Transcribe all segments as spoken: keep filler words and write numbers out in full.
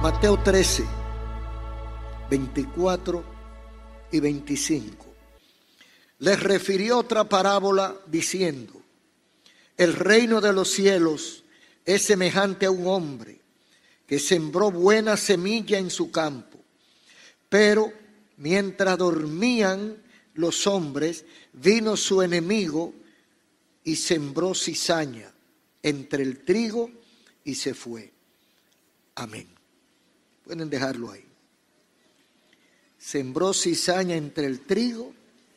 Mateo trece, veinticuatro y veinticinco. Les refirió otra parábola diciendo: el reino de los cielos es semejante a un hombre que sembró buena semilla en su campo, pero mientras dormían los hombres, vino su enemigo y sembró cizaña entre el trigo y se fue. Amén. Pueden dejarlo ahí. Sembró cizaña entre el trigo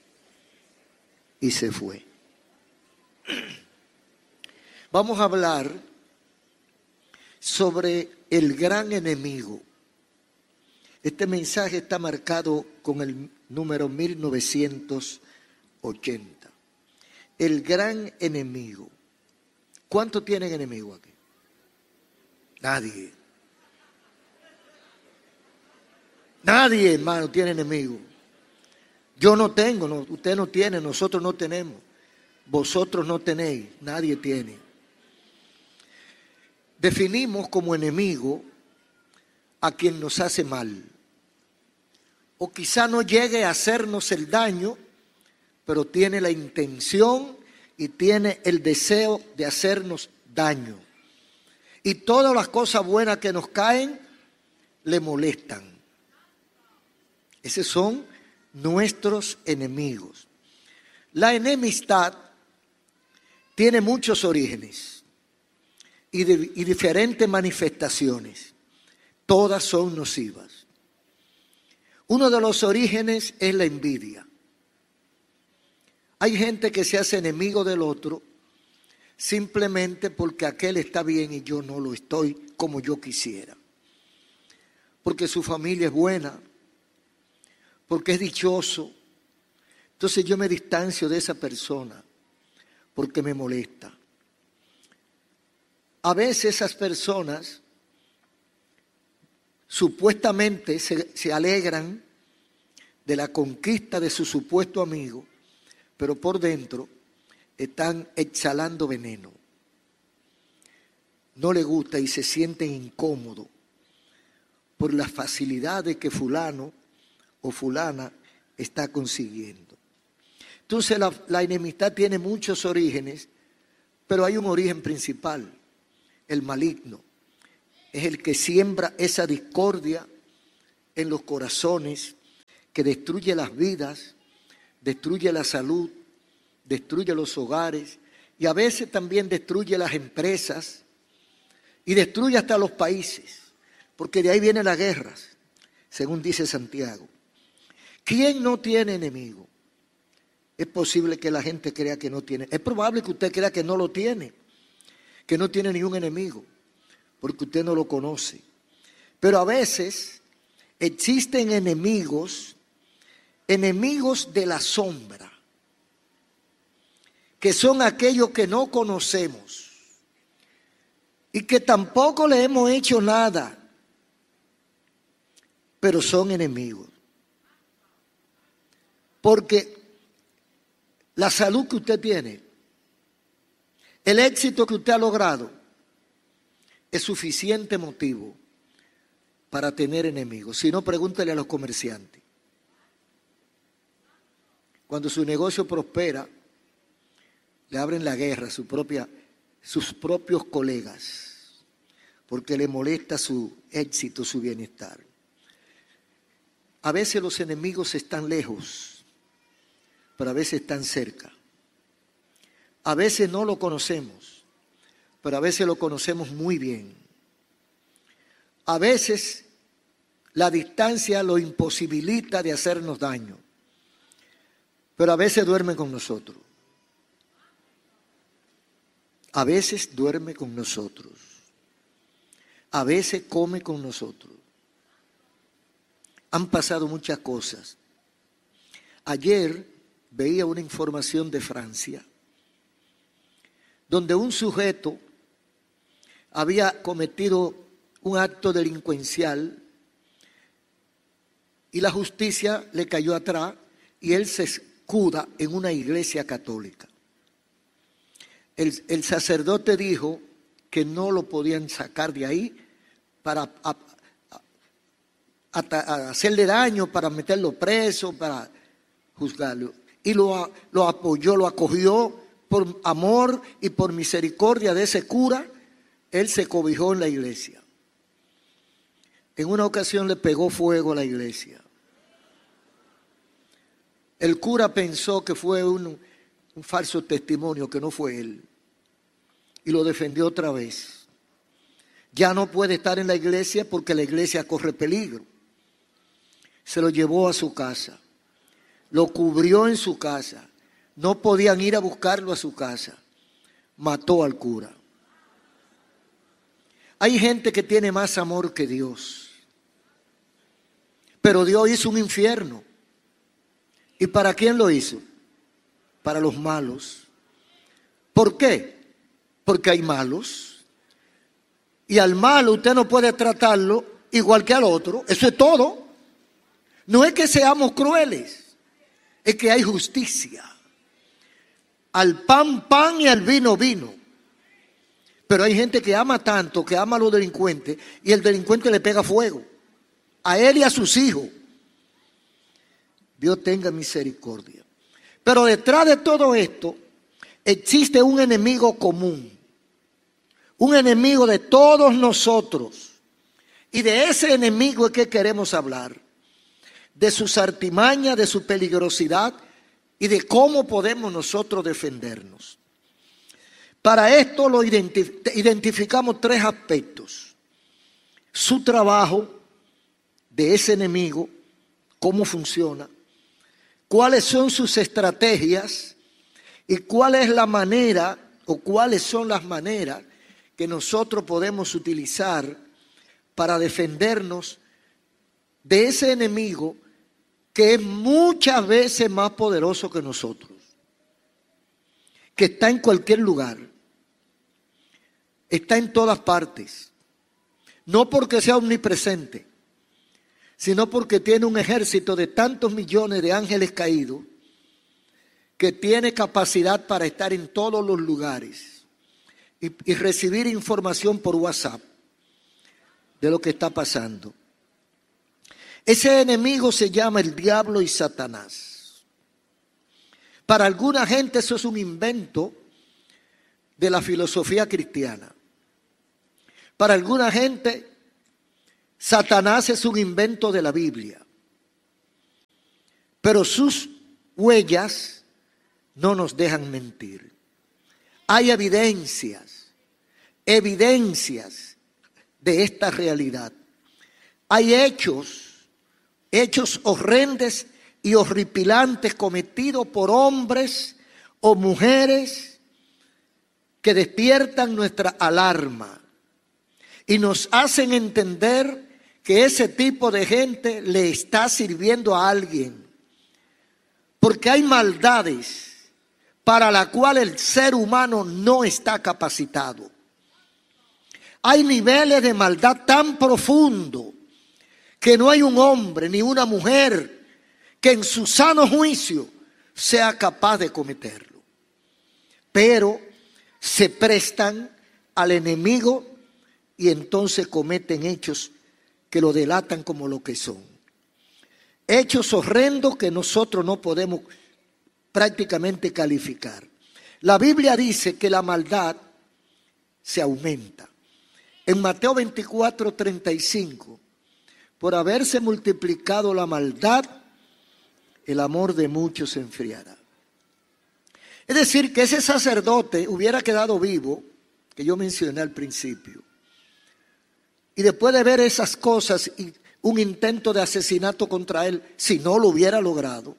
y se fue. Vamos a hablar sobre el gran enemigo. Este mensaje está marcado con el número mil novecientos ochenta. El gran enemigo. ¿Cuántos tienen enemigo aquí? Nadie. Nadie, hermano, tiene enemigo. Yo no tengo, no, usted no tiene, nosotros no tenemos. Vosotros no tenéis, nadie tiene. Definimos como enemigo a quien nos hace mal. O quizá no llegue a hacernos el daño, pero tiene la intención y tiene el deseo de hacernos daño. Y todas las cosas buenas que nos caen le molestan. Esos son nuestros enemigos. La enemistad tiene muchos orígenes y, de, y diferentes manifestaciones. Todas son nocivas. Uno de los orígenes es la envidia. Hay gente que se hace enemigo del otro simplemente porque aquel está bien y yo no lo estoy como yo quisiera. Porque su familia es buena, porque es dichoso. Entonces yo me distancio de esa persona porque me molesta. A veces esas personas supuestamente se, se alegran de la conquista de su supuesto amigo, pero por dentro están exhalando veneno. No le gusta y se sienten incómodos por las facilidades que fulano o fulana está consiguiendo. Entonces la, la enemistad tiene muchos orígenes, pero hay un origen principal, el maligno. Es el que siembra esa discordia en los corazones, que destruye las vidas, destruye la salud, destruye los hogares y a veces también destruye las empresas y destruye hasta los países, porque de ahí vienen las guerras, según dice Santiago. ¿Quién no tiene enemigo? Es posible que la gente crea que no tiene. Es probable que usted crea que no lo tiene, que no tiene ningún enemigo, porque usted no lo conoce. Pero a veces existen enemigos, enemigos de la sombra, que son aquellos que no conocemos y que tampoco le hemos hecho nada, pero son enemigos. Porque la salud que usted tiene, el éxito que usted ha logrado, es suficiente motivo para tener enemigos. Si no, pregúntele a los comerciantes. Cuando su negocio prospera, le abren la guerra a su propia, sus propios colegas, porque le molesta su éxito, su bienestar. A veces los enemigos están lejos, pero a veces están cerca. A veces no lo conocemos, pero a veces lo conocemos muy bien. A veces la distancia lo imposibilita de hacernos daño, pero a veces duerme con nosotros. A veces duerme con nosotros. A veces come con nosotros. Han pasado muchas cosas. Ayer veía una información de Francia, donde un sujeto había cometido un acto delincuencial y la justicia le cayó atrás y él se escuda en una iglesia católica. El, el sacerdote dijo que no lo podían sacar de ahí para a, a, a hacerle daño, para meterlo preso, para juzgarlo. Y lo, lo apoyó, lo acogió por amor y por misericordia de ese cura. Él se cobijó en la iglesia. En una ocasión le pegó fuego a la iglesia. El cura pensó que fue un, un falso testimonio, que no fue él. Y lo defendió otra vez. Ya no puede estar en la iglesia porque la iglesia corre peligro. Se lo llevó a su casa. Lo cubrió en su casa. No podían ir a buscarlo a su casa. Mató al cura. Hay gente que tiene más amor que Dios. Pero Dios hizo un infierno. ¿Y para quién lo hizo? Para los malos. ¿Por qué? Porque hay malos. Y al malo usted no puede tratarlo igual que al otro. Eso es todo. No es que seamos crueles, es que hay justicia. Al pan, pan y al vino, vino. Pero hay gente que ama tanto, que ama a los delincuentes, y el delincuente le pega fuego. A él y a sus hijos. Dios tenga misericordia. Pero detrás de todo esto existe un enemigo común. Un enemigo de todos nosotros. Y de ese enemigo es que queremos hablar. De sus artimañas, de su peligrosidad y de cómo podemos nosotros defendernos. Para esto lo identif- identificamos tres aspectos. Su trabajo de ese enemigo, cómo funciona, cuáles son sus estrategias y cuál es la manera o cuáles son las maneras que nosotros podemos utilizar para defendernos de ese enemigo que es muchas veces más poderoso que nosotros, que está en cualquier lugar, está en todas partes, no porque sea omnipresente, sino porque tiene un ejército de tantos millones de ángeles caídos que tiene capacidad para estar en todos los lugares y, y recibir información por WhatsApp de lo que está pasando. Ese enemigo se llama el diablo y Satanás. Para alguna gente eso es un invento de la filosofía cristiana. Para alguna gente Satanás es un invento de la Biblia. Pero sus huellas no nos dejan mentir. Hay evidencias, evidencias de esta realidad. Hay hechos Hechos horrendos y horripilantes cometidos por hombres o mujeres que despiertan nuestra alarma y nos hacen entender que ese tipo de gente le está sirviendo a alguien. Porque hay maldades para las cuales el ser humano no está capacitado. Hay niveles de maldad tan profundos que no hay un hombre ni una mujer que en su sano juicio sea capaz de cometerlo. Pero se prestan al enemigo y entonces cometen hechos que lo delatan como lo que son. Hechos horrendos que nosotros no podemos prácticamente calificar. La Biblia dice que la maldad se aumenta. En Mateo veinticuatro, treinta y cinco, por haberse multiplicado la maldad, el amor de muchos se enfriará. Es decir, que ese sacerdote hubiera quedado vivo, que yo mencioné al principio, y después de ver esas cosas y un intento de asesinato contra él, si no lo hubiera logrado,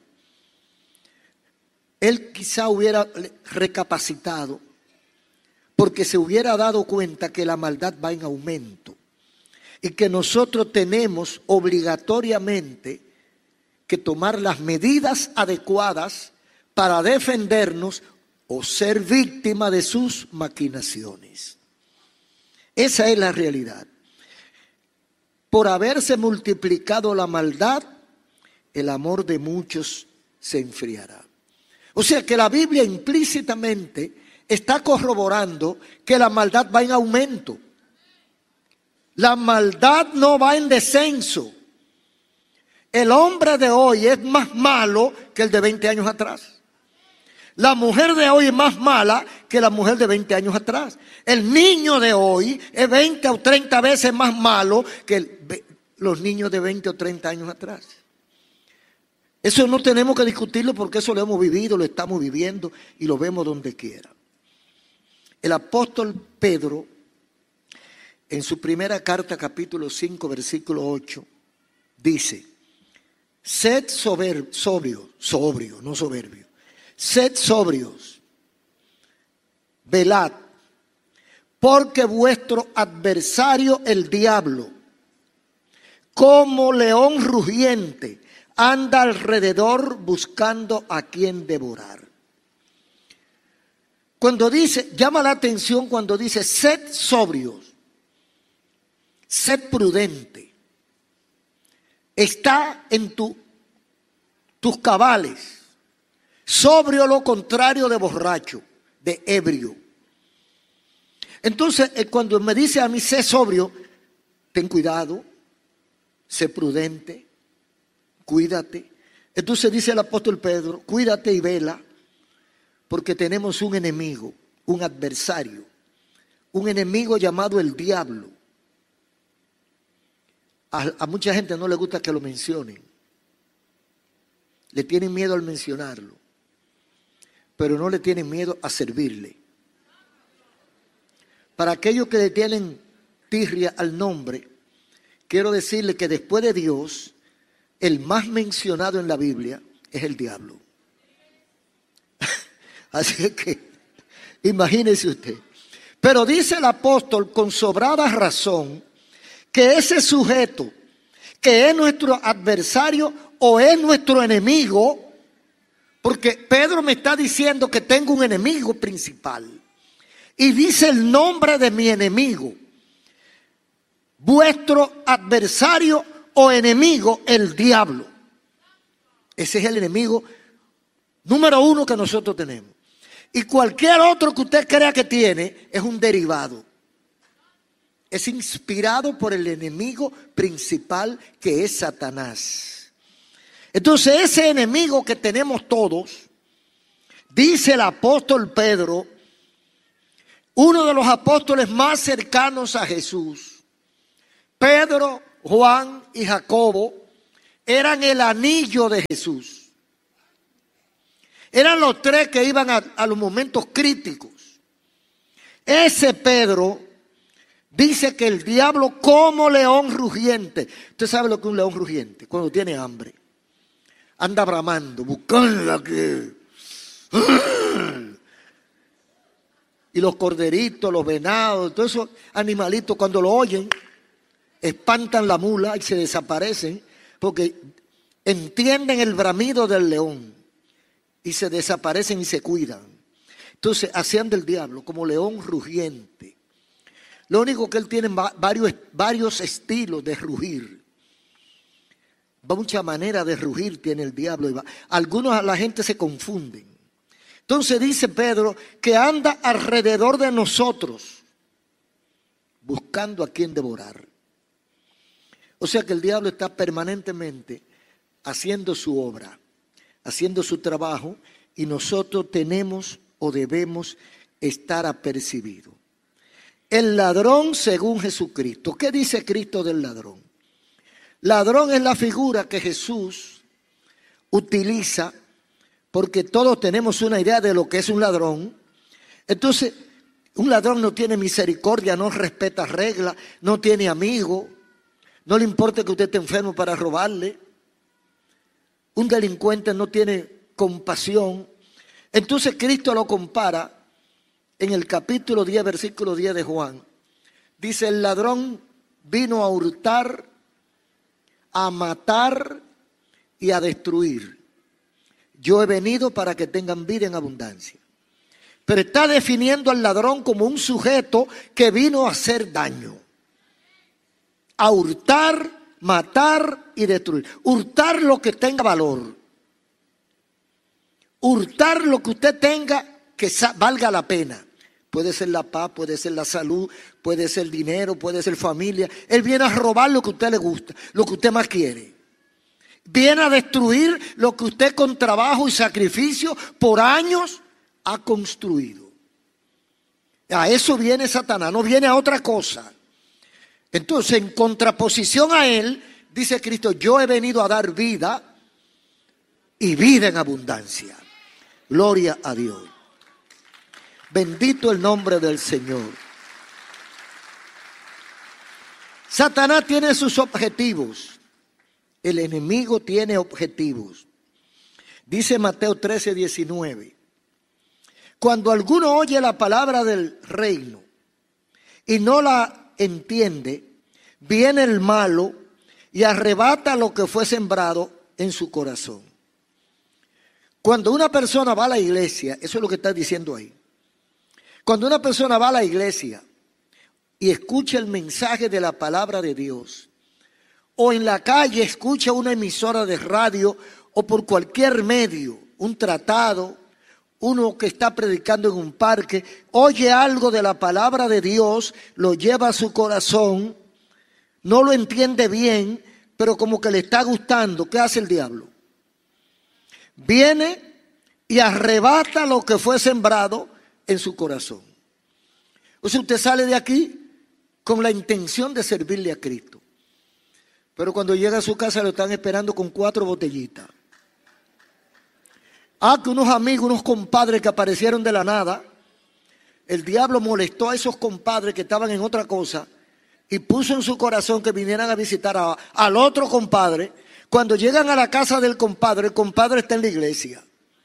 él quizá hubiera recapacitado, porque se hubiera dado cuenta que la maldad va en aumento. Y que nosotros tenemos obligatoriamente que tomar las medidas adecuadas para defendernos o ser víctima de sus maquinaciones. Esa es la realidad. Por haberse multiplicado la maldad, el amor de muchos se enfriará. O sea que la Biblia implícitamente está corroborando que la maldad va en aumento. La maldad no va en descenso, El hombre de hoy es más malo que el de veinte años atrás. La mujer de hoy es más mala que la mujer de veinte años atrás. El niño de hoy es veinte o treinta veces más malo que el, los niños de veinte o treinta años atrás. Eso no tenemos que discutirlo porque eso lo hemos vivido, lo estamos viviendo y lo vemos donde quiera. El apóstol Pedro, en su primera carta, capítulo cinco, versículo ocho, dice: sed sober, sobrio, sobrio, no soberbio. Sed sobrios, velad, porque vuestro adversario el diablo, como león rugiente, anda alrededor buscando a quien devorar. Cuando dice, llama la atención cuando dice sed sobrios, sed prudente, está en tu, tus cabales. Sobrio lo contrario de borracho, de ebrio. Entonces, cuando me dice a mí, sé sobrio, ten cuidado, sé prudente, cuídate. Entonces dice el apóstol Pedro, cuídate y vela, porque tenemos un enemigo, un adversario, un enemigo llamado el diablo. A, a mucha gente no le gusta que lo mencionen. Le tienen miedo al mencionarlo. Pero no le tienen miedo a servirle. Para aquellos que le tienen tirria al nombre, quiero decirle que después de Dios, el más mencionado en la Biblia es el diablo. Así que, imagínese usted. Pero dice el apóstol con sobrada razón que ese sujeto que es nuestro adversario o es nuestro enemigo, porque Pedro me está diciendo que tengo un enemigo principal. Y dice el nombre de mi enemigo. Vuestro adversario o enemigo, el diablo. Ese es el enemigo número uno que nosotros tenemos. Y cualquier otro que usted crea que tiene es un derivado. Es inspirado por el enemigo principal que es Satanás. Entonces ese enemigo que tenemos todos, dice el apóstol Pedro, uno de los apóstoles más cercanos a Jesús, Pedro, Juan y Jacobo, eran el anillo de Jesús. Eran los tres que iban a, a los momentos críticos. Ese Pedro dice que el diablo como león rugiente. Usted sabe lo que es un león rugiente, cuando tiene hambre. Anda bramando, buscando la que... Y los corderitos, los venados, todos esos animalitos cuando lo oyen, espantan la mula y se desaparecen porque entienden el bramido del león y se desaparecen y se cuidan. Entonces hacían del diablo como león rugiente. Lo único que él tiene varios, varios estilos de rugir. Mucha manera de rugir tiene el diablo. Algunos a la gente se confunden. Entonces dice Pedro que anda alrededor de nosotros buscando a quien devorar. O sea que el diablo está permanentemente haciendo su obra, haciendo su trabajo y nosotros tenemos o debemos estar apercibidos. El ladrón según Jesucristo. ¿Qué dice Cristo del ladrón? Ladrón es la figura que Jesús utiliza porque todos tenemos una idea de lo que es un ladrón. Entonces, un ladrón no tiene misericordia, no respeta reglas, no tiene amigos, no le importa que usted esté enfermo para robarle. Un delincuente no tiene compasión. Entonces Cristo lo compara en el capítulo diez, versículo diez de Juan. Dice, el ladrón vino a hurtar, a matar y a destruir. Yo he venido para que tengan vida en abundancia. Pero está definiendo al ladrón como un sujeto que vino a hacer daño. A hurtar, matar y destruir. Hurtar lo que tenga valor. Hurtar lo que usted tenga que valga la pena. Puede ser la paz, puede ser la salud, puede ser dinero, puede ser familia. Él viene a robar lo que a usted le gusta, lo que usted más quiere. Viene a destruir lo que usted con trabajo y sacrificio por años ha construido. A eso viene Satanás, no viene a otra cosa. Entonces, en contraposición a él, dice Cristo, yo he venido a dar vida y vida en abundancia. Gloria a Dios. Bendito el nombre del Señor. Satanás tiene sus objetivos. El enemigo tiene objetivos. Dice Mateo trece, diecinueve. Cuando alguno oye la palabra del reino y no la entiende, viene el malo y arrebata lo que fue sembrado en su corazón. Cuando una persona va a la iglesia, eso es lo que está diciendo ahí. Cuando una persona va a la iglesia y escucha el mensaje de la palabra de Dios, o en la calle escucha una emisora de radio o por cualquier medio, un tratado, uno que está predicando en un parque, oye algo de la palabra de Dios, lo lleva a su corazón, no lo entiende bien, pero como que le está gustando. ¿Qué hace el diablo? Viene y arrebata lo que fue sembrado en su corazón. O sea, usted sale de aquí con la intención de servirle a Cristo, pero cuando llega a su casa lo están esperando con cuatro botellitas. Ah, que unos amigos, unos compadres que aparecieron de la nada, el diablo molestó a esos compadres que estaban en otra cosa y puso en su corazón que vinieran a visitar a, al otro compadre. Cuando llegan a la casa del compadre, el compadre está en la iglesia.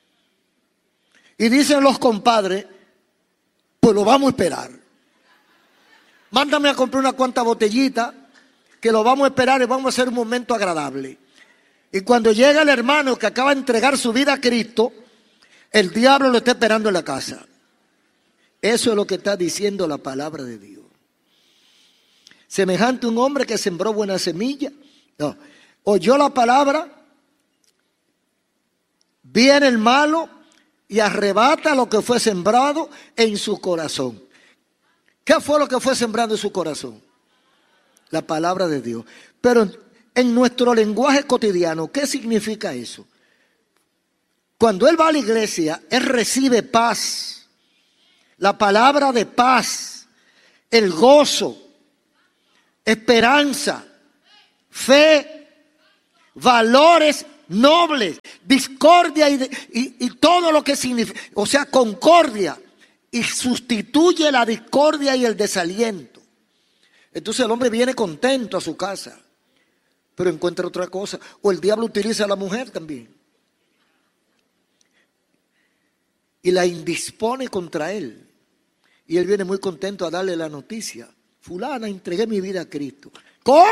Y dicen los compadres, pues lo vamos a esperar. Mándame a comprar una cuanta botellita, que lo vamos a esperar y vamos a hacer un momento agradable. Y cuando llega el hermano que acaba de entregar su vida a Cristo, el diablo lo está esperando en la casa. Eso es lo que está diciendo la palabra de Dios. Semejante a un hombre que sembró buena semilla. No. Oyó la palabra, viene el malo y arrebata lo que fue sembrado en su corazón. ¿Qué fue lo que fue sembrado en su corazón? La palabra de Dios. Pero en nuestro lenguaje cotidiano, ¿qué significa eso? Cuando él va a la iglesia, él recibe paz, la palabra de paz, el gozo, esperanza, fe, valores nobles, discordia y, y, y todo lo que significa, o sea, concordia, y sustituye la discordia y el desaliento. Entonces el hombre viene contento a su casa, pero encuentra otra cosa. O el diablo utiliza a la mujer también y la indispone contra él. Y él viene muy contento a darle la noticia: fulana, entregué mi vida a Cristo. ¿Cómo?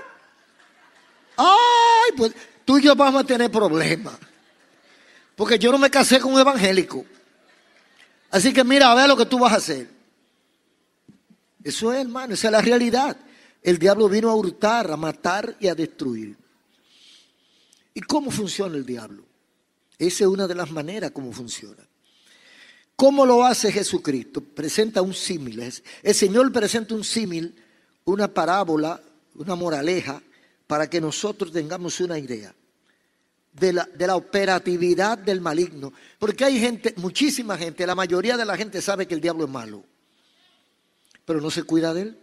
Ay, pues tú y yo vamos a tener problemas, porque yo no me casé con un evangélico. Así que mira, a ver lo que tú vas a hacer. Eso es, hermano, esa es la realidad. El diablo vino a hurtar, a matar y a destruir. ¿Y cómo funciona el diablo? Esa es una de las maneras como funciona. ¿Cómo lo hace Jesucristo? Presenta un símil. El Señor presenta un símil, una parábola, una moraleja, para que nosotros tengamos una idea de la, de la operatividad del maligno. Porque hay gente, muchísima gente, la mayoría de la gente sabe que el diablo es malo, pero no se cuida de él.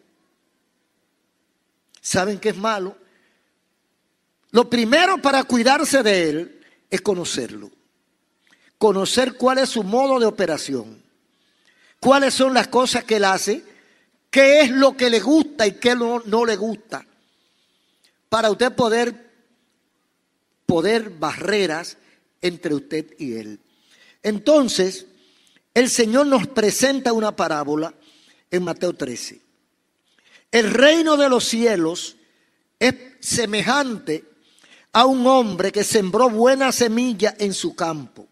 Saben que es malo. Lo primero para cuidarse de él es conocerlo. Conocer cuál es su modo de operación. Cuáles son las cosas que él hace. Qué es lo que le gusta y qué no, no le gusta. Para usted poder, poder barreras entre usted y él. Entonces, el Señor nos presenta una parábola en Mateo trece. El reino de los cielos es semejante a un hombre que sembró buena semilla en su campo.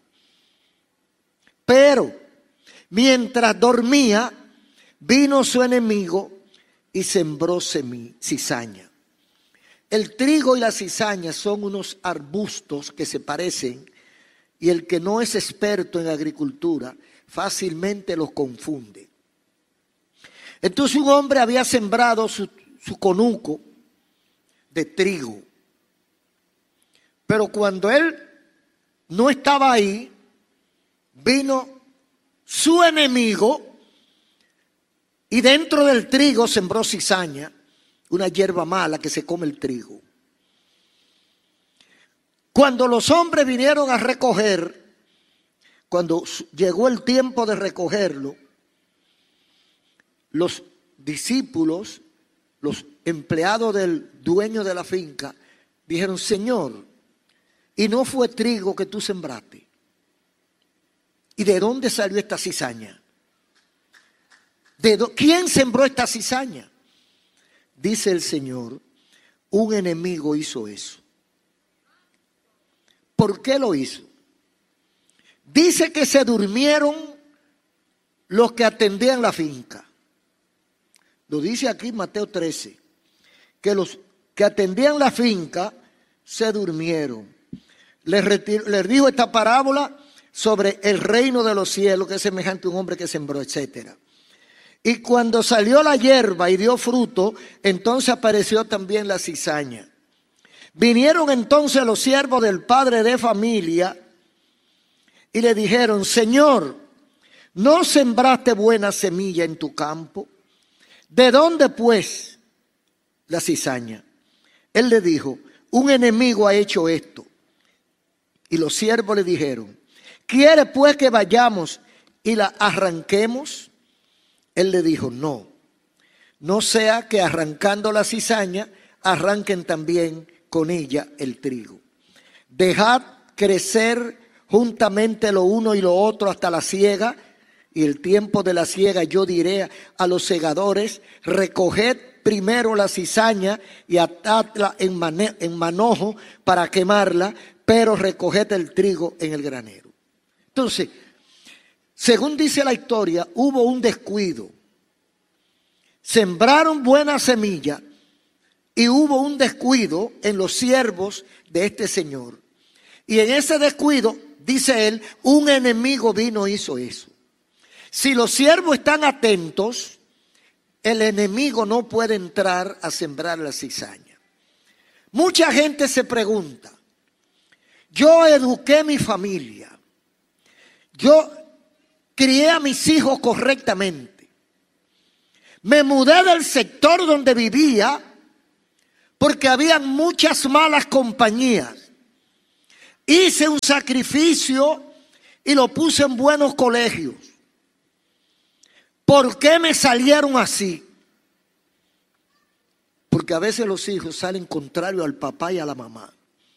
Pero mientras dormía, vino su enemigo y sembró semilla, cizaña. El trigo y la cizaña son unos arbustos que se parecen, y el que no es experto en agricultura fácilmente los confunde. Entonces un hombre había sembrado su, su conuco de trigo, Pero cuando él no estaba ahí, vino su enemigo y dentro del trigo sembró cizaña, una hierba mala que se come el trigo. Cuando los hombres vinieron a recoger, cuando llegó el tiempo de recogerlo, los discípulos, los empleados del dueño de la finca, dijeron: Señor, ¿y no fue trigo que tú sembraste? ¿Y de dónde salió esta cizaña? ¿De do- ¿Quién sembró esta cizaña? Dice el Señor: un enemigo hizo eso. ¿Por qué lo hizo? Dice que se durmieron los que atendían la finca. Lo dice aquí Mateo trece, que los que atendían la finca se durmieron. Les, retir, les dijo esta parábola sobre el reino de los cielos, que es semejante a un hombre que sembró, etcétera. Y cuando salió la hierba y dio fruto, entonces apareció también la cizaña. Vinieron entonces los siervos del padre de familia y le dijeron: Señor, ¿no sembraste buena semilla en tu campo? ¿De dónde pues la cizaña? Él le dijo: un enemigo ha hecho esto. Y los siervos le dijeron: ¿quiere pues que vayamos y la arranquemos? Él le dijo: no, no sea que arrancando la cizaña arranquen también con ella el trigo. Dejad crecer juntamente lo uno y lo otro hasta la siega, y el tiempo de la siega yo diré a los segadores: recoged primero la cizaña y atadla en, mane- en manojo para quemarla, pero recoged el trigo en el granero. Entonces, según dice la historia, hubo un descuido. Sembraron buena semilla y hubo un descuido en los siervos de este señor. Y en ese descuido, dice él, un enemigo vino e hizo eso. Si los siervos están atentos, el enemigo no puede entrar a sembrar la cizaña. Mucha gente se pregunta: yo eduqué mi familia, yo crié a mis hijos correctamente, me mudé del sector donde vivía porque había muchas malas compañías, hice un sacrificio y lo puse en buenos colegios. ¿Por qué me salieron así? Porque a veces los hijos salen contrarios al papá y a la mamá.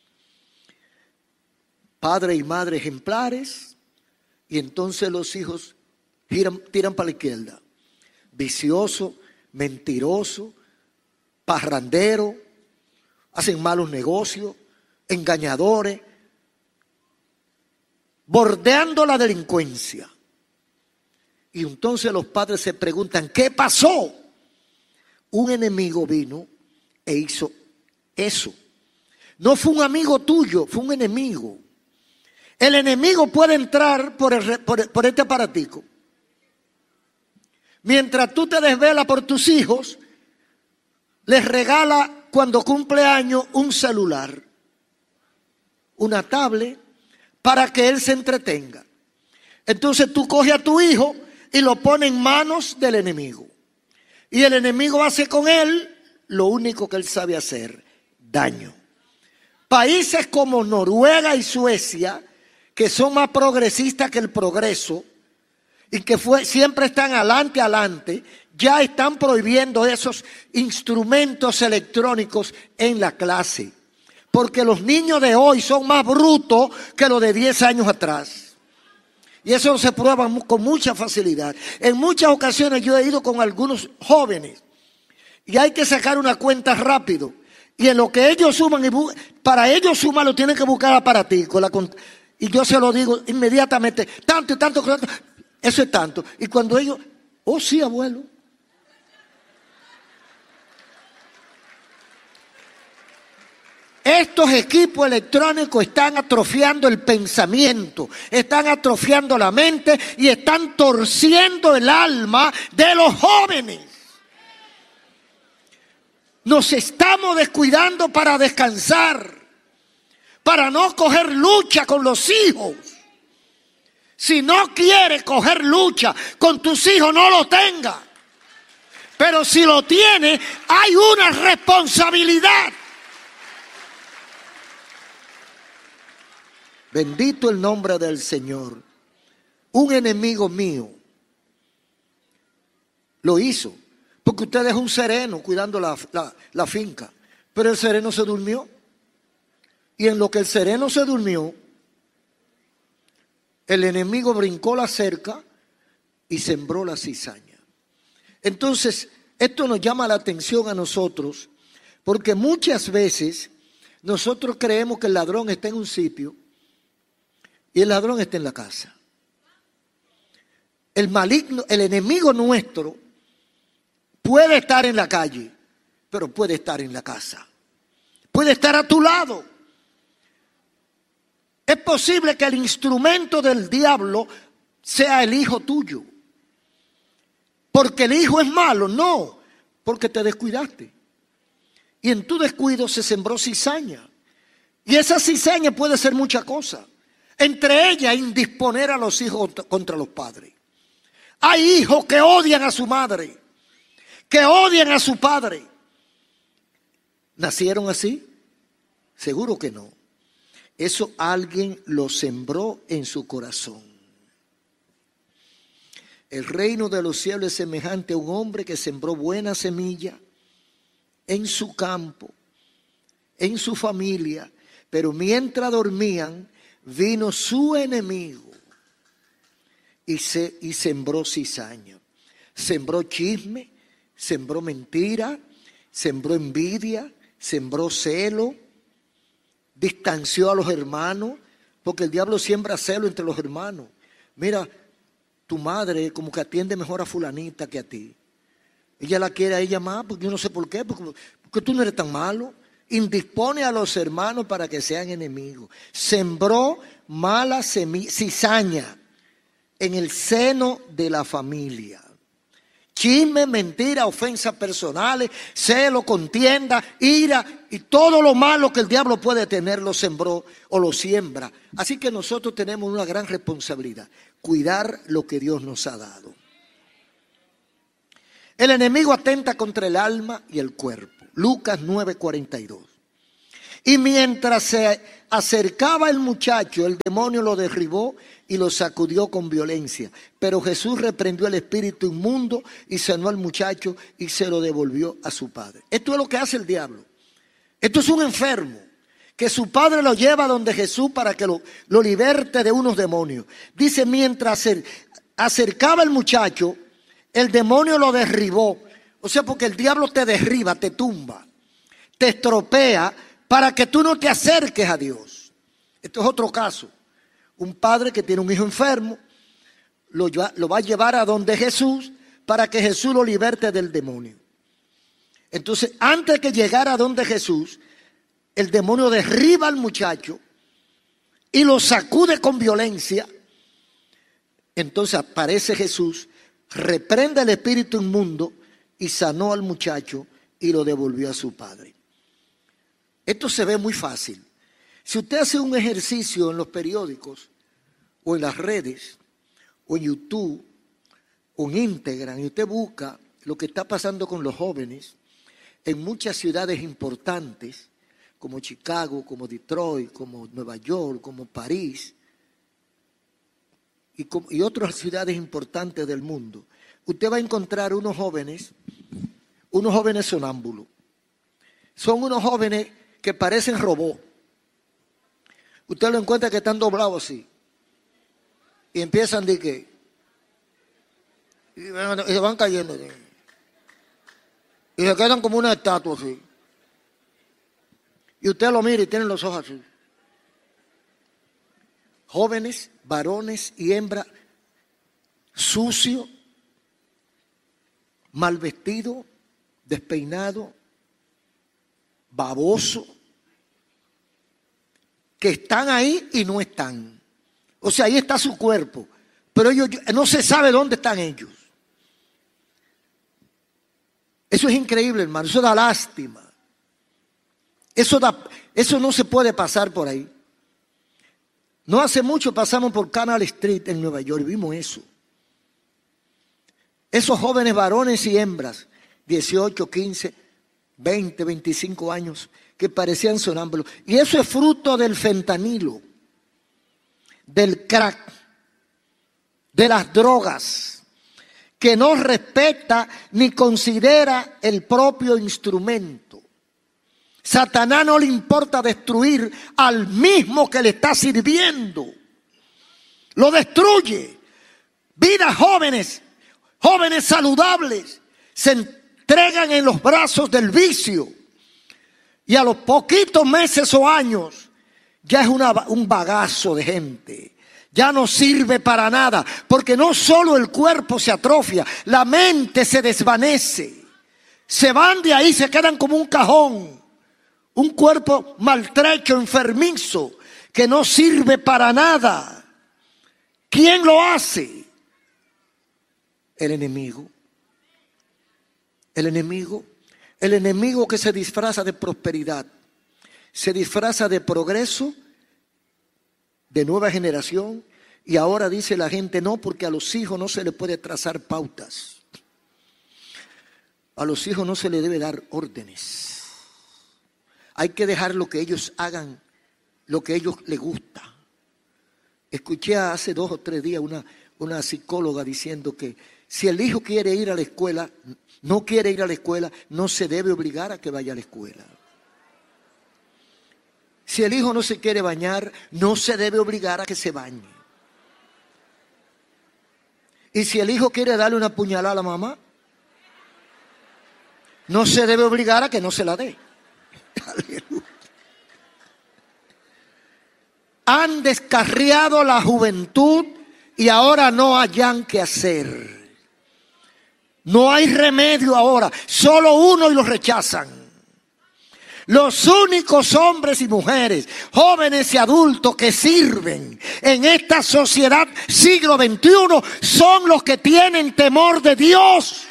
Padre y madre ejemplares, y entonces los hijos tiran, tiran para la izquierda. Vicioso, mentiroso, parrandero, hacen malos negocios, engañadores, bordeando la delincuencia. Y entonces los padres se preguntan: ¿qué pasó? Un enemigo vino e hizo eso. No fue un amigo tuyo, fue un enemigo. El enemigo puede entrar por, el, por, por este aparatico. Mientras tú te desvelas por tus hijos, les regala cuando cumple años un celular, una tablet, para que él se entretenga. Entonces tú coges a tu hijo y lo pones en manos del enemigo. Y el enemigo hace con él lo único que él sabe hacer: daño. Países como Noruega y Suecia, que son más progresistas que el progreso y que fue, siempre están adelante, adelante, ya están prohibiendo esos instrumentos electrónicos en la clase. Porque los niños de hoy son más brutos que los de diez años atrás. Y eso se prueba con mucha facilidad. En muchas ocasiones yo he ido con algunos jóvenes y hay que sacar una cuenta rápido. Y en lo que ellos suman, y para ellos sumar lo tienen que buscar aparatico. La, y yo se lo digo inmediatamente: tanto y tanto, tanto, eso es tanto. Y cuando ellos: oh sí, abuelo. Estos equipos electrónicos están atrofiando el pensamiento, están atrofiando la mente y están torciendo el alma de los jóvenes. Nos estamos descuidando para descansar, para no coger lucha con los hijos. Si no quiere coger lucha con tus hijos, no lo tenga. Pero si lo tiene, hay una responsabilidad. Bendito el nombre del Señor. Un enemigo mío lo hizo, porque usted dejó un sereno cuidando la, la, la finca, pero el sereno se durmió. Y en lo que el sereno se durmió, el enemigo brincó la cerca y sembró la cizaña. Entonces, esto nos llama la atención a nosotros, porque muchas veces nosotros creemos que el ladrón está en un sitio y el ladrón está en la casa. El maligno, el enemigo nuestro puede estar en la calle, pero puede estar en la casa. Puede estar a tu lado. Es posible que el instrumento del diablo sea el hijo tuyo. Porque el hijo es malo, no, porque te descuidaste. Y en tu descuido se sembró cizaña. Y esa cizaña puede ser muchas cosas. Entre ellas, indisponer a los hijos contra los padres. Hay hijos que odian a su madre, que odian a su padre. ¿Nacieron así? Seguro que no. Eso alguien lo sembró en su corazón. El reino de los cielos es semejante a un hombre que sembró buena semilla en su campo, en su familia, pero mientras dormían, vino su enemigo y, se, y sembró cizaña. Sembró chisme, sembró mentira, sembró envidia, sembró celo, distanció a los hermanos, porque el diablo siembra celo entre los hermanos. Mira, tu madre como que atiende mejor a fulanita que a ti. Ella la quiere a ella más, porque yo no sé por qué, porque, porque tú no eres tan malo. Indispone a los hermanos para que sean enemigos. Sembró mala semilla, cizaña en el seno de la familia. Chisme, mentira, ofensas personales, celo, contienda, ira y todo lo malo que el diablo puede tener lo sembró o lo siembra. Así que nosotros tenemos una gran responsabilidad, cuidar lo que Dios nos ha dado. El enemigo atenta contra el alma y el cuerpo. Lucas nueve cuarenta y dos. Y mientras se acercaba el muchacho, el demonio lo derribó y lo sacudió con violencia. Pero Jesús reprendió al espíritu inmundo y sanó al muchacho y se lo devolvió a su padre. Esto es lo que hace el diablo. Esto es un enfermo que su padre lo lleva donde Jesús para que lo, lo liberte de unos demonios. Dice, mientras se acercaba el muchacho, el demonio lo derribó. O sea, porque el diablo te derriba, te tumba, te estropea para que tú no te acerques a Dios. Esto es otro caso. Un padre que tiene un hijo enfermo, lo, lo va a llevar a donde Jesús para que Jesús lo liberte del demonio. Entonces, antes de que llegara a donde Jesús, el demonio derriba al muchacho y lo sacude con violencia. Entonces aparece Jesús, reprende al espíritu inmundo y sanó al muchacho y lo devolvió a su padre. Esto se ve muy fácil. Si usted hace un ejercicio en los periódicos o en las redes o en YouTube o en Instagram y usted busca lo que está pasando con los jóvenes en muchas ciudades importantes como Chicago, como Detroit, como Nueva York, como París y, y otras ciudades importantes del mundo, usted va a encontrar unos jóvenes, unos jóvenes sonámbulos. Son unos jóvenes que parecen robots. Usted lo encuentra que están doblados así. Y empiezan de que. Y se van cayendo. Y se quedan como una estatua así. Y usted lo mira y tienen los ojos así. Jóvenes, varones y hembras, sucios, mal vestido, despeinado, baboso, que están ahí y no están. O sea, ahí está su cuerpo, pero ellos no se sabe dónde están ellos. Eso es increíble, hermano, eso da lástima. Eso da, eso no se puede pasar por ahí. No hace mucho pasamos por Canal Street en Nueva York y vimos eso. Esos jóvenes varones y hembras, dieciocho, quince, veinte, veinticinco años, que parecían sonámbulos. Y eso es fruto del fentanilo, del crack, de las drogas, que no respeta ni considera el propio instrumento. Satanás no le importa destruir al mismo que le está sirviendo. Lo destruye. Vidas jóvenes, jóvenes saludables, se entregan en los brazos del vicio. Y a los poquitos meses o años, ya es una, un bagazo de gente. Ya no sirve para nada, porque no solo el cuerpo se atrofia, la mente se desvanece. Se van de ahí, se quedan como un cajón. Un cuerpo maltrecho, enfermizo, que no sirve para nada. ¿Quién lo hace? El enemigo. El enemigo. El enemigo que se disfraza de prosperidad, se disfraza de progreso, de nueva generación, y ahora dice la gente, no, porque a los hijos no se le puede trazar pautas. A los hijos no se le debe dar órdenes. Hay que dejar lo que ellos hagan, lo que a ellos les gusta. Escuché hace dos o tres días una, una psicóloga diciendo que si el hijo quiere ir a la escuela, no quiere ir a la escuela, no se debe obligar a que vaya a la escuela. Si el hijo no se quiere bañar, no se debe obligar a que se bañe. Y si el hijo quiere darle una puñalada a la mamá, no se debe obligar a que no se la dé. Aleluya. Han descarriado la juventud y ahora no hayan que hacer. No hay remedio ahora, solo uno y los rechazan. Los únicos hombres y mujeres, jóvenes y adultos que sirven en esta sociedad siglo veintiuno son los que tienen temor de Dios.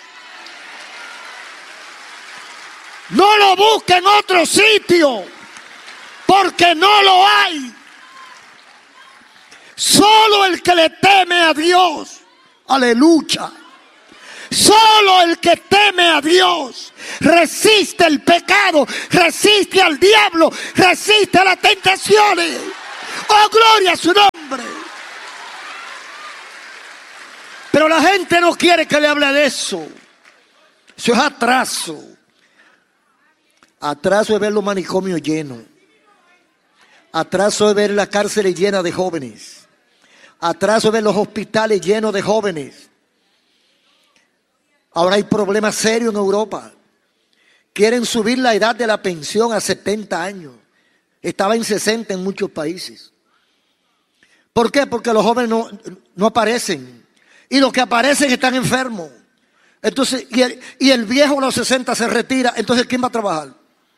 No lo busquen en otro sitio, porque no lo hay. Solo el que le teme a Dios, aleluya. Solo el que teme a Dios resiste el pecado, resiste al diablo, resiste a las tentaciones. ¡Oh, gloria a su nombre! Pero la gente no quiere que le hable de eso. Eso es atraso. Atraso es ver los manicomios llenos. Atraso es ver las cárceles llenas de jóvenes. Atraso es ver los hospitales llenos de jóvenes. Ahora hay problemas serios en Europa. Quieren subir la edad de la pensión a setenta años. Estaba en sesenta en muchos países. ¿Por qué? Porque los jóvenes no, no aparecen. Y los que aparecen están enfermos. Entonces, y el, y el viejo a los sesenta se retira. Entonces, ¿quién va a trabajar?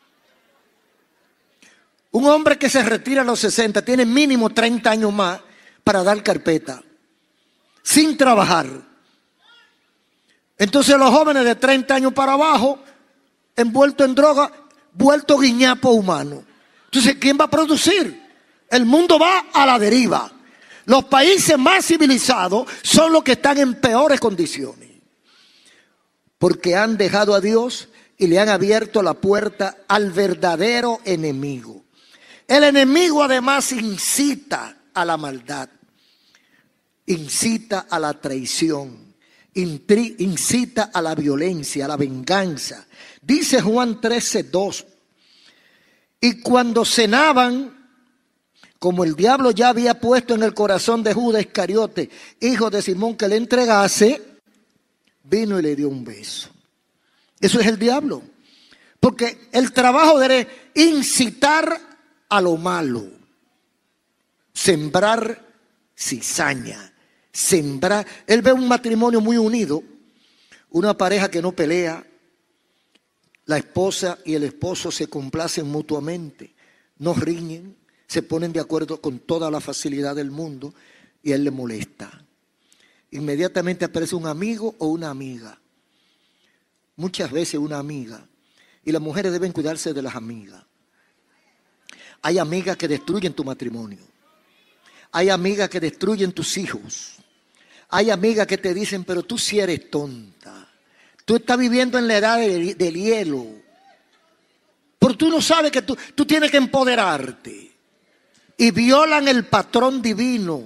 Un hombre que se retira a los sesenta tiene mínimo treinta años más para dar carpeta. Sin trabajar. Entonces los jóvenes de treinta años para abajo, envueltos en droga, vueltos guiñapos humanos. Entonces, ¿quién va a producir? El mundo va a la deriva. Los países más civilizados son los que están en peores condiciones. Porque han dejado a Dios y le han abierto la puerta al verdadero enemigo. El enemigo además incita a la maldad, incita a la traición. Incita a la violencia, a la venganza. Dice Juan trece, dos. Y cuando cenaban, como el diablo ya había puesto en el corazón de Judas Iscariote, hijo de Simón, que le entregase, vino y le dio un beso. Eso es el diablo. Porque el trabajo de incitar a lo malo, sembrar cizaña. Sembrar, él ve un matrimonio muy unido, una pareja que no pelea, la esposa y el esposo se complacen mutuamente, no riñen, se ponen de acuerdo con toda la facilidad del mundo y a él le molesta. Inmediatamente aparece un amigo o una amiga, muchas veces una amiga, y las mujeres deben cuidarse de las amigas. Hay amigas que destruyen tu matrimonio. Hay amigas que destruyen tus hijos. Hay amigas que te dicen, pero tú sí eres tonta. Tú estás viviendo en la edad del, del hielo. Pero tú no sabes que tú, tú tienes que empoderarte. Y violan el patrón divino.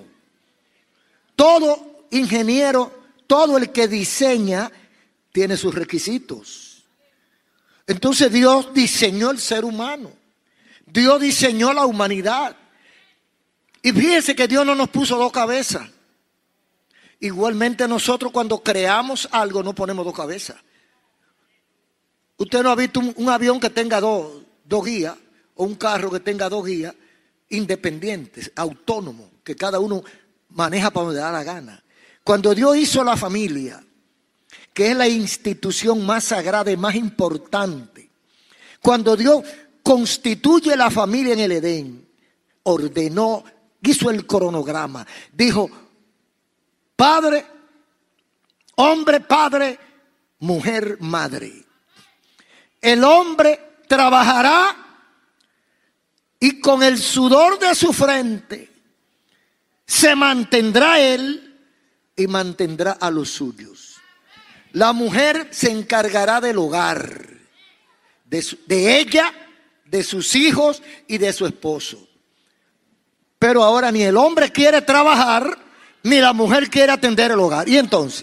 Todo ingeniero, todo el que diseña, tiene sus requisitos. Entonces Dios diseñó el ser humano. Dios diseñó la humanidad. Y fíjense que Dios no nos puso dos cabezas. Igualmente nosotros cuando creamos algo no ponemos dos cabezas. Usted no ha visto un, un avión que tenga dos, dos guías o un carro que tenga dos guías independientes, autónomos, que cada uno maneja para donde da la gana. Cuando Dios hizo la familia, que es la institución más sagrada y más importante, cuando Dios constituye la familia en el Edén, ordenó, hizo el cronograma, dijo, padre, hombre, padre, mujer, madre. El hombre trabajará y con el sudor de su frente se mantendrá él y mantendrá a los suyos. La mujer se encargará del hogar, de, su, de ella, de sus hijos y de su esposo. Pero ahora ni el hombre quiere trabajar, ni la mujer quiere atender el hogar. Y entonces,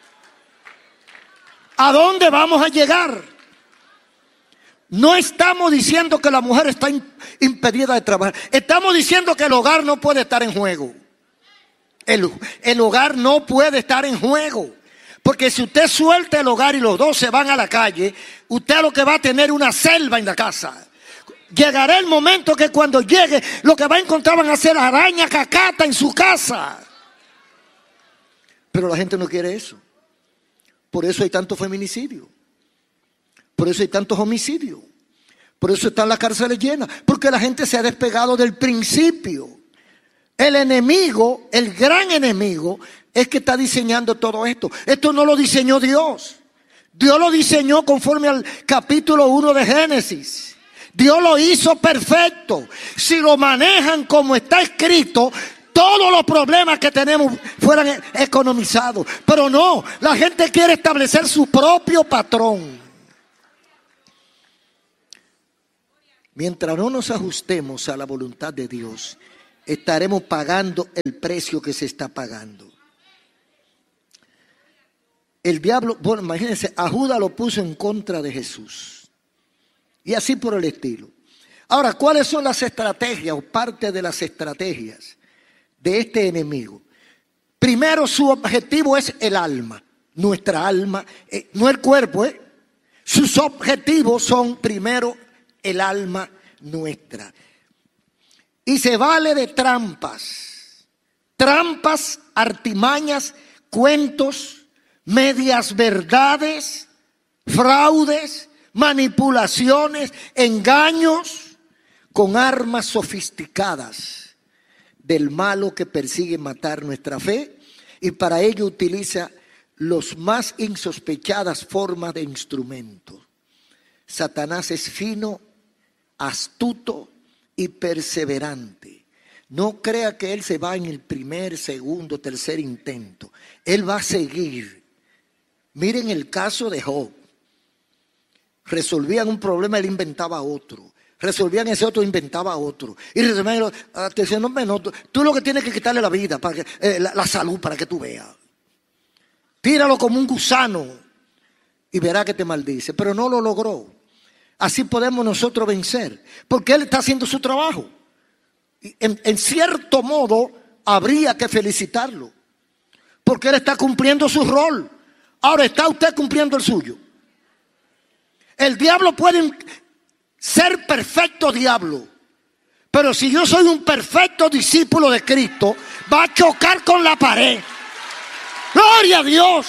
¿a dónde vamos a llegar? No estamos diciendo que la mujer está impedida de trabajar. Estamos diciendo que el hogar no puede estar en juego. El, el hogar no puede estar en juego. Porque si usted suelta el hogar y los dos se van a la calle, usted lo que va a tener una selva en la casa. Llegará el momento que cuando llegue, lo que va a encontrar van a ser araña cacata en su casa. Pero la gente no quiere eso. Por eso hay tanto feminicidio. Por eso hay tantos homicidios. Por eso están las cárceles llenas. Porque la gente se ha despegado del principio. El enemigo, el gran enemigo, es que está diseñando todo esto. Esto no lo diseñó Dios. Dios lo diseñó conforme al capítulo uno de Génesis. Dios lo hizo perfecto. Si lo manejan como está escrito, todos los problemas que tenemos fueran economizados. Pero no, la gente quiere establecer su propio patrón. Mientras no nos ajustemos a la voluntad de Dios, estaremos pagando el precio que se está pagando. El diablo, bueno, imagínense, a Judas lo puso en contra de Jesús. Y así por el estilo. Ahora, ¿cuáles son las estrategias o parte de las estrategias de este enemigo? Primero, su objetivo es el alma, nuestra alma, eh, no el cuerpo. Eh. Sus objetivos son primero el alma nuestra. Y se vale de trampas, trampas, artimañas, cuentos, medias verdades, fraudes, manipulaciones, engaños, con armas sofisticadas del malo que persigue matar nuestra fe, y para ello utiliza los más insospechadas formas de instrumentos. Satanás es fino, astuto y perseverante. No crea que él se va en el primer, segundo, tercer intento. Él va a seguir. Miren el caso de Job. Resolvían un problema, él inventaba otro. Resolvían ese otro, inventaba otro. Y resolvían, atención, no, no, tú lo que tienes que quitarle la vida, para que, eh, la, la salud, para que tú veas. Tíralo como un gusano y verá que te maldice. Pero no lo logró. Así podemos nosotros vencer, porque él está haciendo su trabajo. En, en cierto modo, habría que felicitarlo, porque él está cumpliendo su rol. Ahora, ¿está usted cumpliendo el suyo? El diablo puede ser perfecto diablo, pero si yo soy un perfecto discípulo de Cristo, va a chocar con la pared. ¡Gloria a Dios!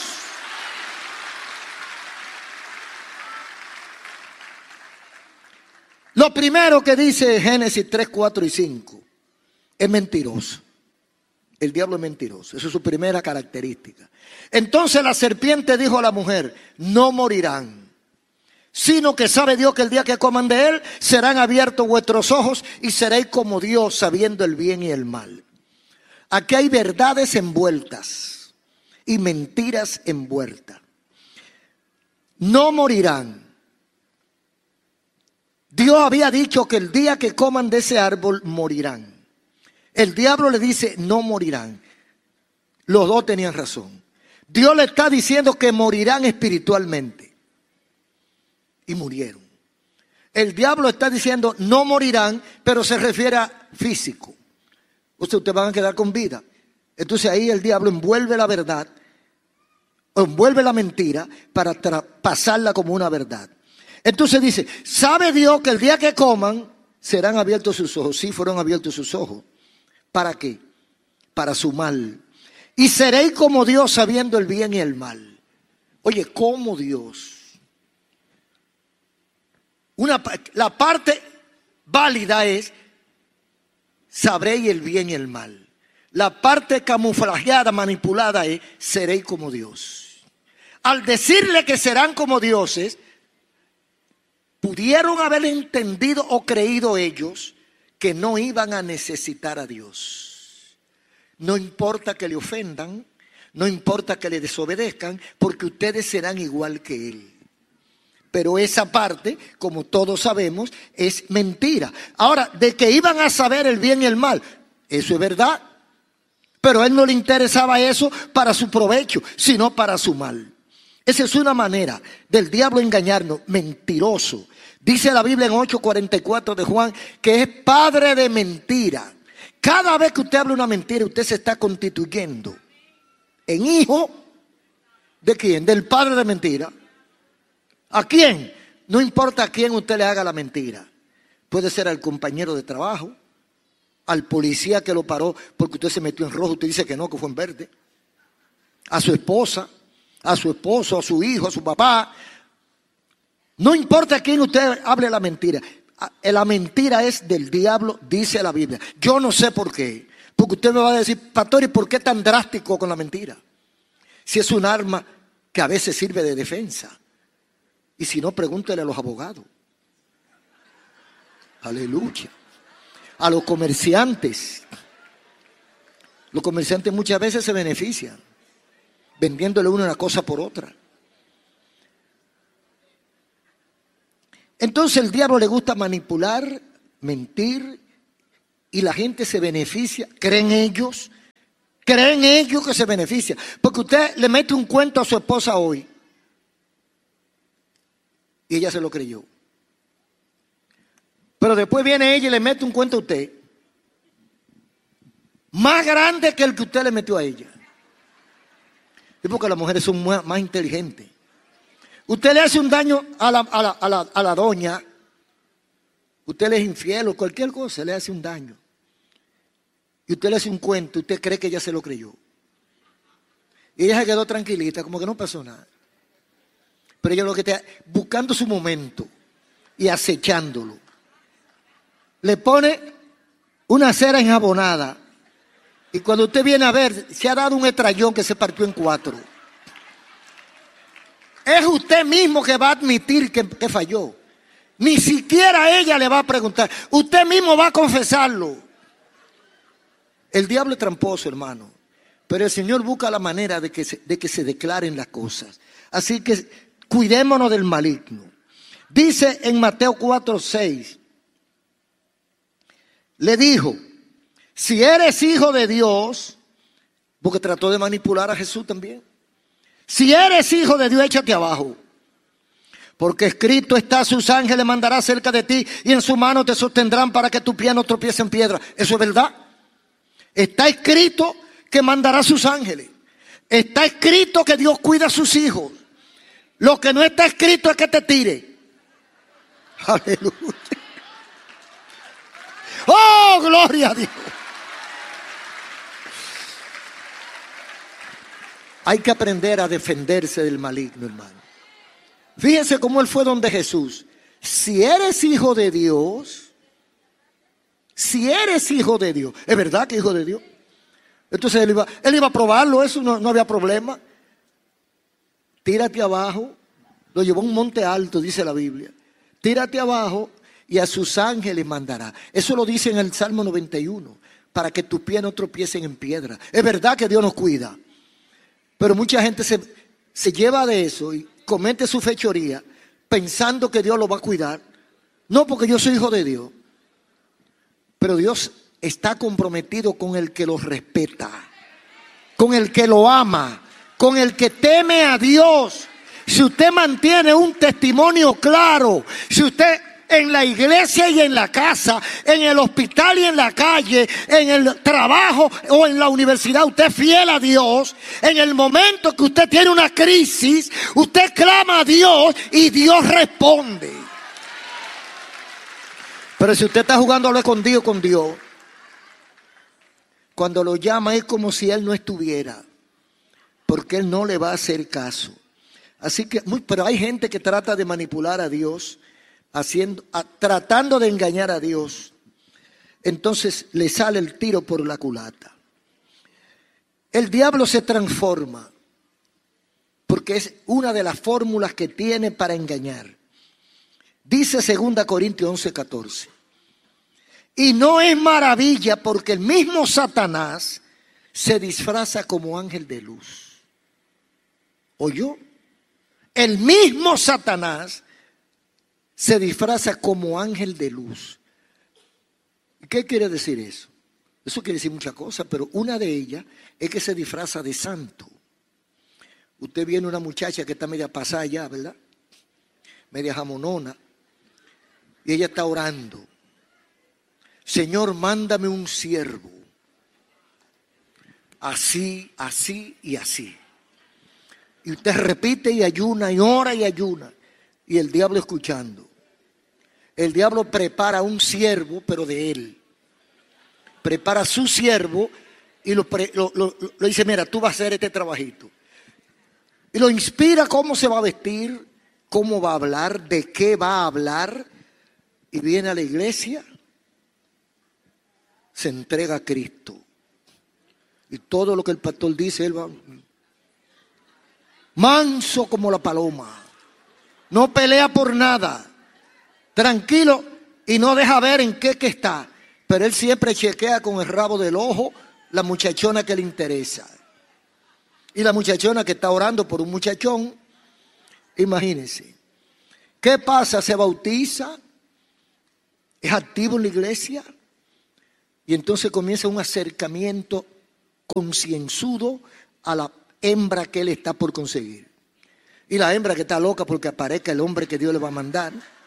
Lo primero que dice Génesis tres, cuatro y cinco es mentiroso. El diablo es mentiroso. Esa es su primera característica. Entonces la serpiente dijo a la mujer, no morirán, sino que sabe Dios que el día que coman de él serán abiertos vuestros ojos y seréis como Dios, sabiendo el bien y el mal. aquí hay verdades envueltas y mentiras envueltas. No morirán. Dios había dicho que el día que coman de ese árbol morirán. El diablo le dice no morirán. Los dos tenían razón. Dios le está diciendo que morirán espiritualmente. Y murieron. El diablo está diciendo no morirán, pero se refiere a físico. O sea, ustedes van a quedar con vida. Entonces ahí el diablo envuelve la verdad, o envuelve la mentira para pasarla como una verdad. Entonces dice, ¿sabe Dios que el día que coman serán abiertos sus ojos? Sí, fueron abiertos sus ojos. ¿Para qué? Para su mal. Y seréis como Dios sabiendo el bien y el mal. Oye, como Dios. Una, la parte válida es sabréis el bien y el mal. La parte camuflajeada, manipulada es seréis como Dios. Al decirle que serán como dioses, pudieron haber entendido o creído ellos que no iban a necesitar a Dios. No importa que le ofendan, no importa que le desobedezcan, porque ustedes serán igual que Él. Pero esa parte, como todos sabemos, es mentira. Ahora, de que iban a saber el bien y el mal, eso es verdad. Pero a Él no le interesaba eso para su provecho, sino para su mal. Esa es una manera del diablo engañarnos, mentiroso. Dice la Biblia en ocho cuarenta y cuatro de Juan que es padre de mentira. Cada vez que usted habla una mentira, usted se está constituyendo en hijo ¿de quién? Del padre de mentira. ¿A quién? No importa a quién usted le haga la mentira. Puede ser al compañero de trabajo, al policía que lo paró porque usted se metió en rojo, usted dice que no, que fue en verde. A su esposa, a su esposo, a su hijo, a su papá. No importa a quién usted hable la mentira. La mentira es del diablo, dice la Biblia. Yo no sé por qué. Porque usted me va a decir, pastor, ¿y por qué tan drástico con la mentira? Si es un arma que a veces sirve de defensa. Y si no, pregúntele a los abogados. Aleluya. A los comerciantes. Los comerciantes muchas veces se benefician vendiéndole una cosa por otra. Entonces el diablo le gusta manipular, mentir, y la gente se beneficia. ¿Creen ellos? ¿Creen ellos que se beneficia? Porque usted le mete un cuento a su esposa hoy y ella se lo creyó. Pero después viene ella y le mete un cuento a usted más grande que el que usted le metió a ella. Es porque las mujeres son más, más inteligentes. Usted le hace un daño a la, a, la, a, la, a la doña, usted le es infiel o cualquier cosa, le hace un daño. Y usted le hace un cuento, usted cree que ella se lo creyó. Y ella se quedó tranquilita, como que no pasó nada. Pero ella lo que está buscando su momento y acechándolo. Le pone una cera enjabonada. Y cuando usted viene a ver, se ha dado un estrellón que se partió en cuatro. Es usted mismo que va a admitir que, que falló. Ni siquiera ella le va a preguntar. Usted mismo va a confesarlo. El diablo es tramposo, hermano. Pero el Señor busca la manera de que se, de que se declaren las cosas. Así que cuidémonos del maligno. Dice en Mateo cuatro, seis. Le dijo, si eres hijo de Dios, porque trató de manipular a Jesús también. Si eres hijo de Dios, échate abajo. Porque escrito está, sus ángeles mandará cerca de ti y en su mano te sostendrán para que tu pie no tropiece en piedra. Eso es verdad. Está escrito que mandará sus ángeles. Está escrito que Dios cuida a sus hijos. Lo que no está escrito es que te tire. Aleluya. Oh, gloria a Dios. Hay que aprender a defenderse del maligno, hermano. Fíjense cómo él fue donde Jesús. Si eres hijo de Dios, si eres hijo de Dios, ¿es verdad que hijo de Dios? Entonces él iba, él iba a probarlo, eso no, no había problema. Tírate abajo, lo llevó a un monte alto, dice la Biblia. Tírate abajo y a sus ángeles mandará. Eso lo dice en el Salmo noventa y uno. para que tus pies no tropiecen en piedra. Es verdad que Dios nos cuida, pero mucha gente se, se lleva de eso y comete su fechoría pensando que Dios lo va a cuidar. No, porque yo soy hijo de Dios, pero Dios está comprometido con el que lo respeta, con el que lo ama, con el que teme a Dios. Si usted mantiene un testimonio claro, si usted en la iglesia y en la casa, en el hospital y en la calle, en el trabajo o en la universidad, usted es fiel a Dios, en el momento que usted tiene una crisis, usted clama a Dios y Dios responde. Pero si usted está jugando a lo escondido con Dios, cuando lo llama es como si Él no estuviera, porque Él no le va a hacer caso. Así que, muy, pero hay gente que trata de manipular a Dios, haciendo, a, tratando de engañar a Dios. Entonces le sale el tiro por la culata. El diablo se transforma, porque es una de las fórmulas que tiene para engañar. Dice segunda Corintios once, catorce. Y no es maravilla, porque el mismo Satanás se disfraza como ángel de luz. ¿Oyó? El mismo Satanás se disfraza como ángel de luz. ¿Qué quiere decir eso? Eso quiere decir muchas cosas, pero una de ellas es que se disfraza de santo. Usted viene una muchacha que está media pasada ya, ¿verdad? Media jamonona. Y ella está orando. Señor, mándame un siervo. Así, así y así. Y usted repite y ayuna y ora y ayuna. Y el diablo escuchando. El diablo prepara un siervo, pero de él. Prepara su siervo y lo, lo, lo, lo dice, mira, tú vas a hacer este trabajito. Y lo inspira cómo se va a vestir, cómo va a hablar, de qué va a hablar. Y viene a la iglesia, se entrega a Cristo. Y todo lo que el pastor dice, él va manso como la paloma. No pelea por nada. Tranquilo y no deja ver en qué que está. Pero él siempre chequea con el rabo del ojo la muchachona que le interesa. Y la muchachona que está orando por un muchachón, imagínense. ¿Qué pasa? Se bautiza, es activo en la iglesia y entonces comienza un acercamiento concienzudo a la hembra que él está por conseguir. Y la hembra que está loca porque aparezca el hombre que Dios le va a mandar,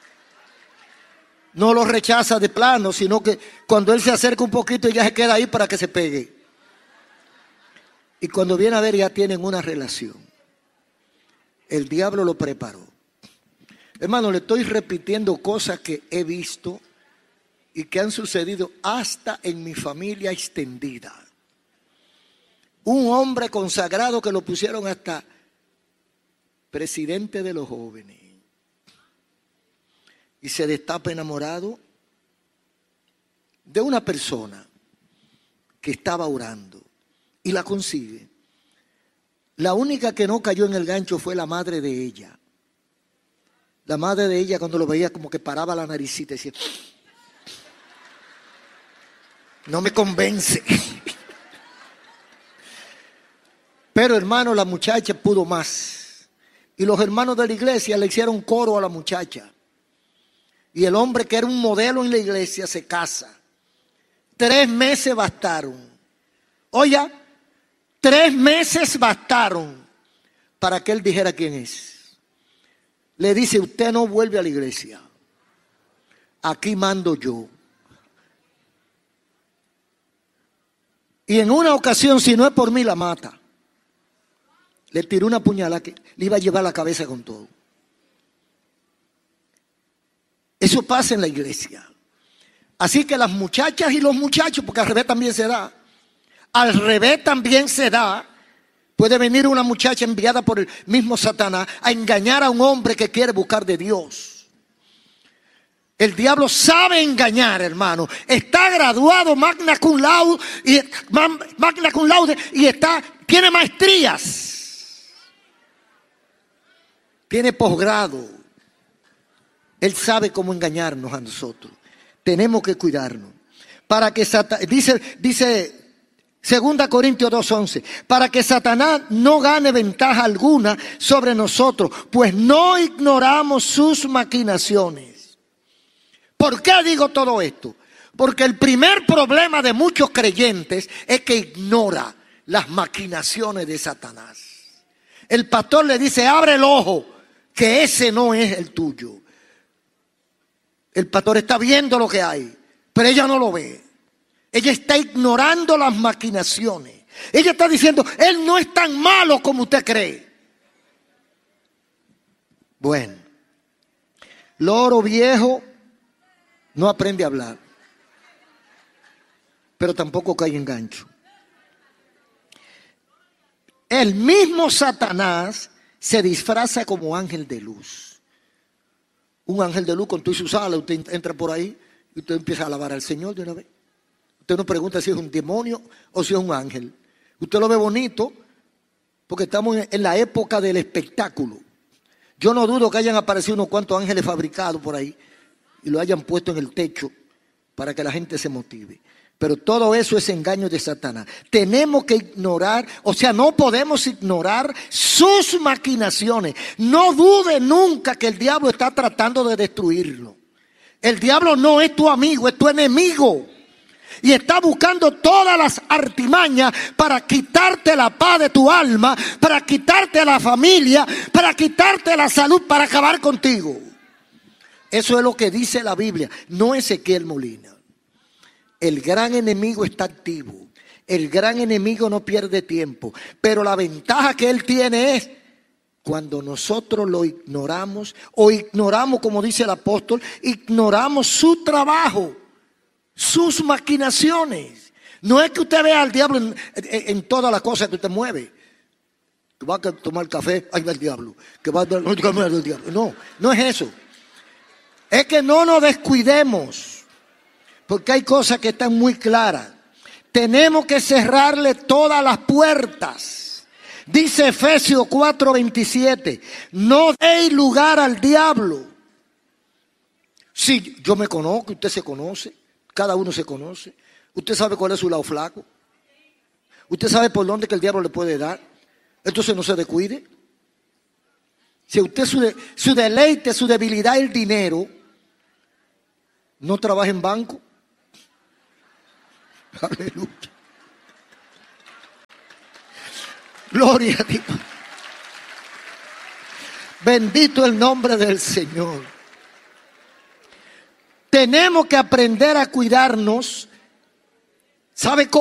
no lo rechaza de plano, sino que cuando él se acerca un poquito ya se queda ahí para que se pegue. Y cuando viene a ver ya tienen una relación. El diablo lo preparó. Hermano, le estoy repitiendo cosas que he visto y que han sucedido hasta en mi familia extendida. Un hombre consagrado que lo pusieron hasta presidente de los jóvenes. Y se destapa enamorado de una persona que estaba orando y la consigue. La única que no cayó en el gancho fue la madre de ella. La madre de ella cuando lo veía como que paraba la naricita y decía, no me convence. Pero hermano, la muchacha pudo más. Y los hermanos de la iglesia le hicieron coro a la muchacha. Y el hombre que era un modelo en la iglesia se casa. Tres meses bastaron. Oiga, tres meses bastaron para que él dijera quién es. Le dice, usted no vuelve a la iglesia. Aquí mando yo. Y en una ocasión, si no es por mí, la mata. Le tiró una puñalada que le iba a llevar la cabeza con todo. Eso pasa en la iglesia. Así que las muchachas y los muchachos, porque al revés también se da, al revés también se da, puede venir una muchacha enviada por el mismo Satanás a engañar a un hombre que quiere buscar de Dios. El diablo sabe engañar, hermano. Está graduado magna cum laude y, magna cum laude y está, tiene maestrías. Tiene posgrado. Él sabe cómo engañarnos a nosotros. Tenemos que cuidarnos. para que Satanás, dice, dice Segunda Corintios dos once, para que Satanás no gane ventaja alguna sobre nosotros, pues no ignoramos sus maquinaciones. ¿Por qué digo todo esto? Porque el primer problema de muchos creyentes es que ignora las maquinaciones de Satanás. El pastor le dice, abre el ojo, que ese no es el tuyo. El pastor está viendo lo que hay, pero ella no lo ve. Ella está ignorando las maquinaciones. Ella está diciendo, él no es tan malo como usted cree. Bueno, loro viejo no aprende a hablar, pero tampoco cae en gancho. El mismo Satanás se disfraza como ángel de luz. Un ángel de luz con todas sus alas, usted entra por ahí y usted empieza a alabar al Señor de una vez. Usted no pregunta si es un demonio o si es un ángel. Usted lo ve bonito porque estamos en la época del espectáculo. Yo no dudo que hayan aparecido unos cuantos ángeles fabricados por ahí y lo hayan puesto en el techo para que la gente se motive. Pero todo eso es engaño de Satanás. Tenemos que ignorar, o sea, no podemos ignorar sus maquinaciones. No dude nunca que el diablo está tratando de destruirlo. El diablo no es tu amigo, es tu enemigo. Y está buscando todas las artimañas para quitarte la paz de tu alma, para quitarte la familia, para quitarte la salud, para acabar contigo. Eso es lo que dice la Biblia, no Ezequiel Molina. El gran enemigo está activo. El gran enemigo no pierde tiempo. Pero la ventaja que él tiene es cuando nosotros lo ignoramos, o ignoramos, como dice el apóstol, ignoramos su trabajo, sus maquinaciones. No es que usted vea al diablo en, en, en todas las cosas que usted mueve. Que va a tomar café, ahí va el diablo. Que va a tomar el diablo. No, no es eso. Es que no nos descuidemos. Porque hay cosas que están muy claras. Tenemos que cerrarle todas las puertas. Dice Efesios cuatro veintisiete. No deis lugar al diablo. Sí, yo me conozco, usted se conoce. Cada uno se conoce. Usted sabe cuál es su lado flaco. Usted sabe por dónde que el diablo le puede dar. Entonces no se descuide. Si usted su, de, su deleite, su debilidad es el dinero, no trabaje en banco. Aleluya. Gloria a Dios. Bendito el nombre del Señor. Tenemos que aprender a cuidarnos. ¿Sabe cómo?